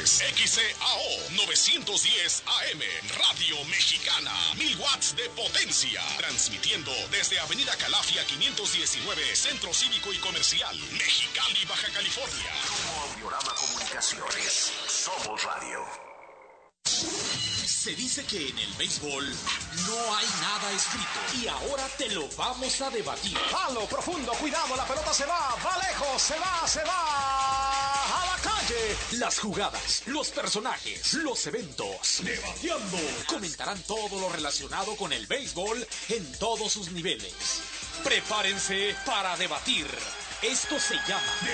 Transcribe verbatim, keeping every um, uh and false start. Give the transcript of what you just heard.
es X C A O novecientos diez A M, Radio Mexicana, mil watts de potencia, transmitiendo desde Avenida Calafia quinientos diecinueve, Centro Cívico y Comercial, Mexicali, Baja California. Como Audiorama Comunicaciones, somos radio. Se dice que en el béisbol no hay nada escrito y ahora te lo vamos a debatir. A lo profundo, cuidado, la pelota se va, va lejos, se va, se va a la calle. Las jugadas, los personajes, los eventos. Debatiendo. Comentarán todo lo relacionado con el béisbol en todos sus niveles. Prepárense para debatir. Esto se llama